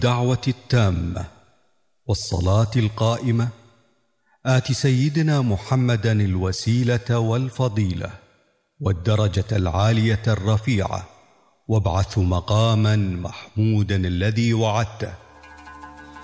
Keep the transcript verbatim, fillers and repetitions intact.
الدعوة التامة والصلاة القائمة آت سيدنا محمدا الوسيلة والفضيلة والدرجة العالية الرفيعة وابعثه مقاما محمودا الذي وعدته